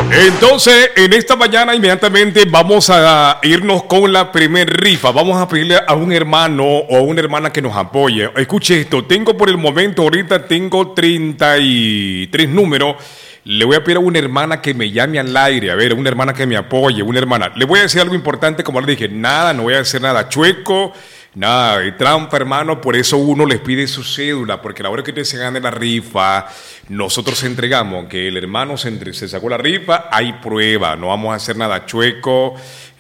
Entonces, en esta mañana inmediatamente vamos a irnos con la primer rifa. Vamos a pedirle a un hermano o a una hermana que nos apoye. Escuche esto, tengo por el momento, ahorita tengo 33 números. Le voy a pedir a una hermana que me llame al aire, a ver, una hermana que me apoye, una hermana. Le voy a decir algo importante, como le dije, nada, no voy a hacer nada chueco, nada de trampa, hermano. Por eso uno les pide su cédula, porque a la hora que usted se gane la rifa, nosotros entregamos que el hermano se sacó la rifa, hay prueba, no vamos a hacer nada chueco,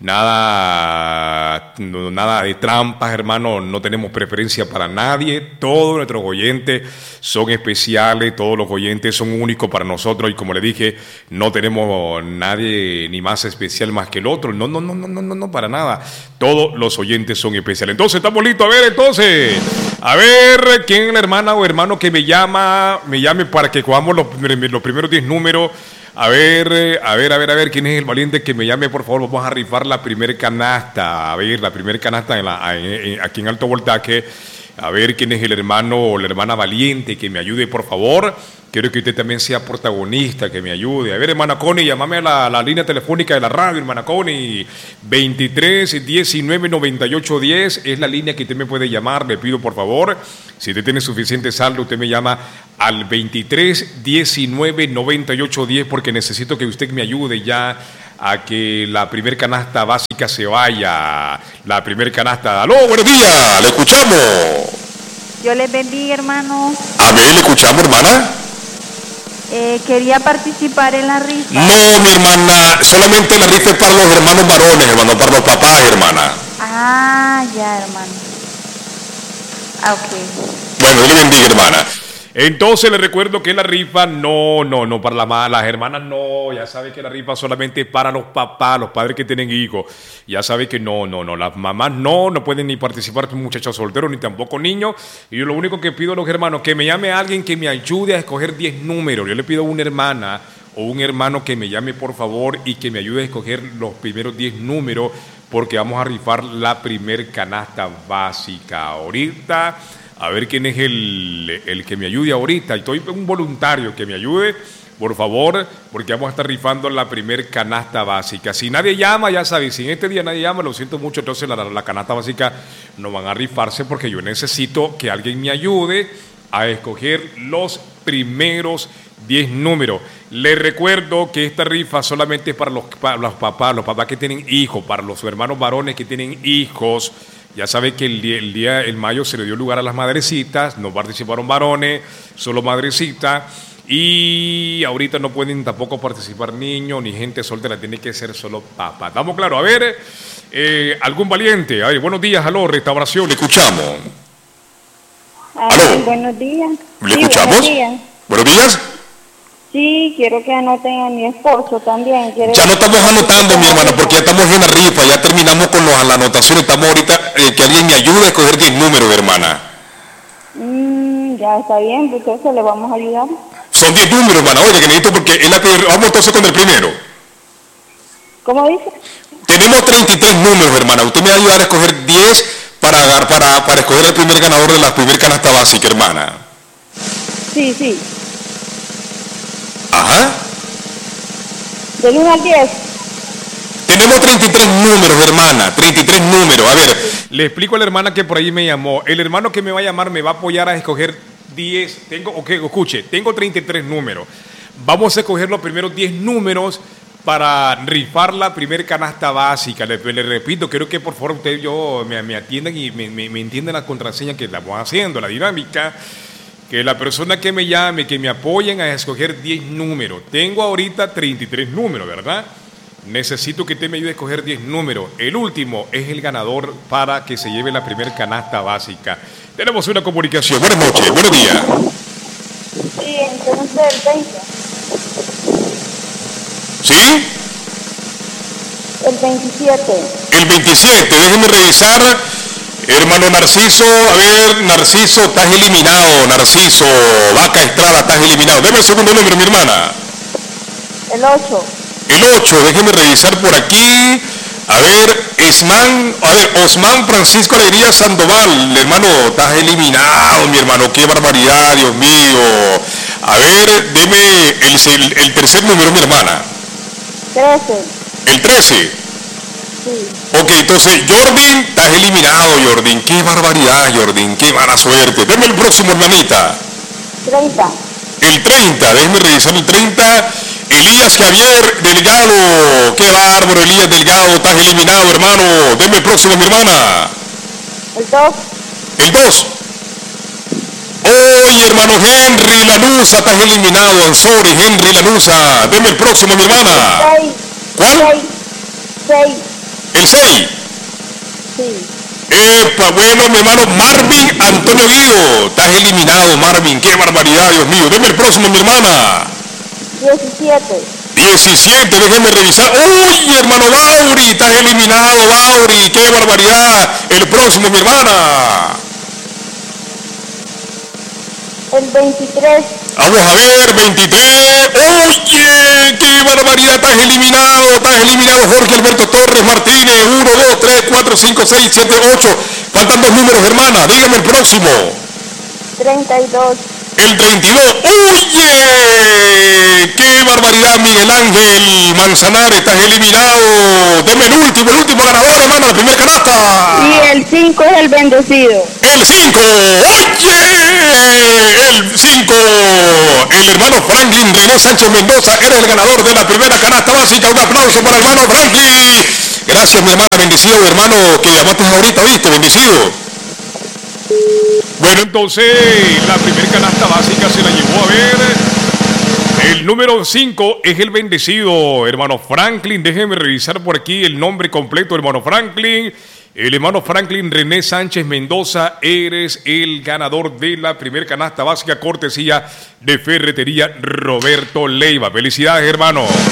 nada de trampas, hermano. No tenemos preferencia para nadie. Todos nuestros oyentes son especiales, todos los oyentes son únicos para nosotros, y como le dije, no tenemos nadie ni más especial más que el otro. No, para nada. Todos los oyentes son especiales. Entonces, estamos listos. A ver, quién es la hermana o hermano que me llame para que cojamos los primeros 10 números. A ver, quién es el valiente que me llame, por favor. Vamos a rifar la primer canasta. A ver, la primer canasta aquí en Alto Voltaje. A ver quién es el hermano o la hermana valiente que me ayude, por favor. Quiero que usted también sea protagonista, que me ayude. A ver, hermana Connie, llámame a la línea telefónica de la radio, hermana Connie. 23 19 98 10 es la línea que usted me puede llamar. Le pido, por favor, si usted tiene suficiente saldo, usted me llama al 23 19 98 10, porque necesito que usted me ayude ya a que la primer canasta básica se vaya. La primer canasta. ¡Aló, buenos días! ¡Le escuchamos! Yo les bendiga, hermano. A ver, ¿le escuchamos, hermana? Quería participar en la rifa. No, mi hermana, solamente la rifa es para los hermanos varones, hermano, para los papás, hermana. Ah, ya, hermano. Ah, ok. Bueno, Dios le bendiga, hermana. Entonces le recuerdo que la rifa no, para las hermanas no, ya sabe que la rifa solamente para los papás, los padres que tienen hijos. Ya sabe que no, las mamás no pueden ni participar, muchachos solteros, ni tampoco niños. Y yo lo único que pido a los hermanos, que me llame a alguien que me ayude a escoger 10 números. Yo le pido a una hermana o un hermano que me llame, por favor, y que me ayude a escoger los primeros 10 números, porque vamos a rifar la primer canasta básica ahorita. A ver quién es el que me ayude ahorita. Estoy un voluntario que me ayude, por favor, porque vamos a estar rifando la primer canasta básica. Si nadie llama, ya sabes, si en este día nadie llama, lo siento mucho, entonces la canasta básica no van a rifarse, porque yo necesito que alguien me ayude a escoger los primeros 10 números. Les recuerdo que esta rifa solamente es para los papás que tienen hijos, para los hermanos varones que tienen hijos. Ya sabe que el mayo se le dio lugar a las madrecitas, no participaron varones, solo madrecitas, y ahorita no pueden tampoco participar niños ni gente soltera, tiene que ser solo papá. ¿Estamos claros? A ver, algún valiente. A ver, buenos días, aló, Restauración, le escuchamos. ¿Aló? Buenos días. ¿Le escuchamos? Buenos días. ¿Buenos días? Sí, quiero que anoten a mi esposo también. Ya no estamos anotando, mi hermana, porque ya estamos en la rifa, ya terminamos con la anotación. Estamos ahorita, que alguien me ayude a escoger 10 números, hermana. Ya está bien, entonces le vamos a ayudar. Son 10 números, hermana. Oye, que necesito, porque es la que vamos entonces con el primero. ¿Cómo dice? Tenemos 33 números, hermana. Usted me va a ayudar a escoger 10 para escoger el primer ganador de la primer canasta básica, hermana. Sí. Ajá. Del 1 al 10. Tenemos 33 números, hermana. 33 números. A ver, le explico a la hermana que por ahí me llamó. El hermano que me va a llamar me va a apoyar a escoger 10. Tengo 33 números. Vamos a escoger los primeros 10 números para rifar la primer canasta básica. Le repito, quiero que por favor ustedes me atiendan y me entiendan la contraseña que estamos haciendo, la dinámica. Que la persona que me llame, que me apoyen a escoger 10 números. Tengo ahorita 33 números, ¿verdad? Necesito que usted me ayude a escoger 10 números. El último es el ganador para que se lleve la primer canasta básica. Tenemos una comunicación. Buenas noches, buenos días. Sí, entonces el 20. ¿Sí? El 27. El 27, déjeme revisar. Hermano Narciso, a ver, Narciso, estás eliminado. Narciso, Vaca Estrada, estás eliminado. Deme el segundo número, mi hermana. El 8. El 8, déjeme revisar por aquí. A ver, Osman Francisco Alegría Sandoval, hermano, estás eliminado, mi hermano, qué barbaridad, Dios mío. A ver, deme el tercer número, mi hermana. 13. El 13. Sí. Ok, entonces, Jordin, estás eliminado, Jordin. Qué barbaridad, Jordin. Qué mala suerte. Deme el próximo, hermanita. 30. El 30, déjeme revisar el 30. Elías Javier Delgado. Qué bárbaro, Elías Delgado. Estás eliminado, hermano. Deme el próximo, mi hermana. El 2. El 2. Oye, hermano Henry Lanusa, estás eliminado. I'm sorry, Henry Lanusa. Deme el próximo, mi hermana. 6. ¿Cuál? 6. El 6. Sí. Epa, bueno, mi hermano Marvin Antonio Guido. Estás eliminado, Marvin. Qué barbaridad, Dios mío. Deme el próximo, mi hermana. 17. 17, déjeme revisar. Uy, hermano Bauri, estás eliminado, Bauri. Qué barbaridad. El próximo, mi hermana. El 23. Vamos a ver, 23. Oye, qué barbaridad. Estás eliminado, Jorge Alberto Torres Martínez. 1, 2, 3, 4, 5, 6, 7, 8. Faltan 2 números, hermana. Dígame el próximo. 32. El 32. Oye, qué barbaridad, Miguel Ángel Manzanares. Estás eliminado. Deme el último ganador, hermana, la primera canasta. Y el 5 es el bendecido. El 5, oye, el 5, el hermano Franklin René Sánchez Mendoza, eres el ganador de la primera canasta básica. Un aplauso para el hermano Franklin. Gracias, mi hermana, bendecido, hermano, que llamaste ahorita, ¿viste? Bendecido. Bueno, entonces, la primera canasta básica se la llevó a ver. El número 5 es el bendecido, hermano Franklin. Déjeme revisar por aquí el nombre completo, hermano Franklin. El hermano Franklin René Sánchez Mendoza, eres el ganador de la primera canasta básica, cortesía de Ferretería Roberto Leiva. Felicidades, hermano.